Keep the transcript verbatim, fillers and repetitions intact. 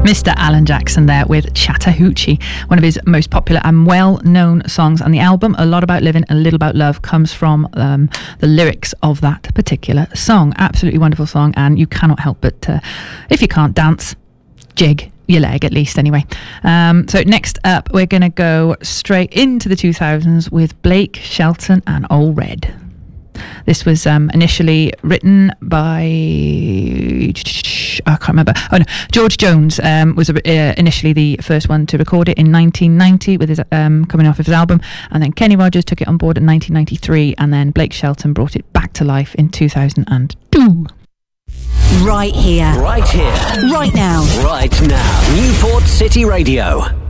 Mister Alan Jackson there with Chattahoochee, one of his most popular and well-known songs on the album. A Lot About Living, A Little About Love comes from um, the lyrics of that particular song. Absolutely wonderful song, and you cannot help but, uh, if you can't dance, jig your leg at least anyway. Um, so next up, we're going to go straight into the two thousands with Blake Shelton and Old Red. This was um, initially written by I can't remember. Oh no, George Jones um, was uh, initially the first one to record it in nineteen ninety with his um, coming off of his album, and then Kenny Rogers took it on board in nineteen ninety-three, and then Blake Shelton brought it back to life in two thousand two. Right here, right here, right now, right now. Newport City Radio.